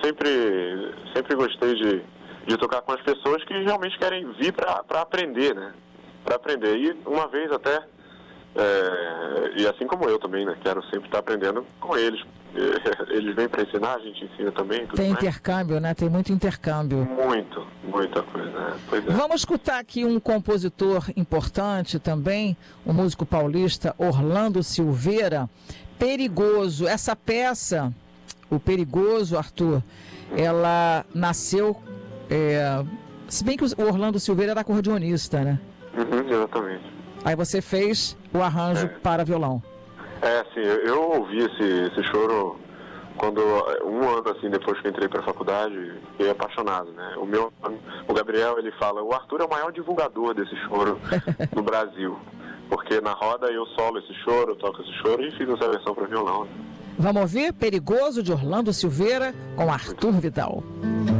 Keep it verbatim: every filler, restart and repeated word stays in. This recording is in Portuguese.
sempre, sempre gostei de, de tocar com as pessoas que realmente querem vir para aprender, né? Para aprender. E uma vez até, é, e assim como eu também, né? Quero sempre estar aprendendo com eles. Eles vêm para ensinar, a gente ensina também. Tudo Tem mais. Intercâmbio, né? Tem muito intercâmbio. Muito, muita coisa, né? Pois é. Vamos escutar aqui um compositor importante também, o músico paulista Orlando Silveira, Perigoso. Essa peça, o Perigoso, Arthur, ela nasceu, é, se bem que o Orlando Silveira era acordeonista, né? Uhum, exatamente. Aí você fez o arranjo É. para violão. É, assim, eu, eu ouvi esse, esse choro quando, um ano assim, depois que eu entrei para a faculdade, fiquei apaixonado, né? O meu, o Gabriel, ele fala, o Arthur é o maior divulgador desse choro no Brasil, porque na roda eu solo esse choro, eu toco esse choro e fiz essa versão para violão. Né? Vamos ouvir Perigoso, de Orlando Silveira, com Arthur Vidal.